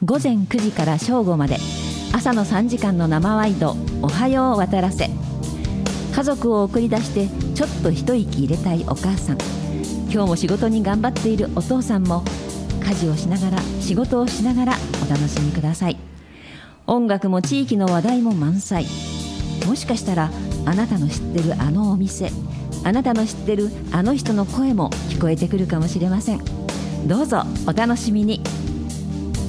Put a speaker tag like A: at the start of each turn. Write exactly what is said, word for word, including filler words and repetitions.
A: 午前くじから正午まで朝のさんじかんの生ワイド、おはよう渡らせ。家族を送り出してちょっと一息入れたいお母さん、今日も仕事に頑張っているお父さんも、家事をしながら仕事をしながらお楽しみください。音楽も地域の話題も満載。もしかしたらあなたの知ってるあのお店、あなたの知ってるあの人の声も聞こえてくるかもしれません。どうぞお楽しみに。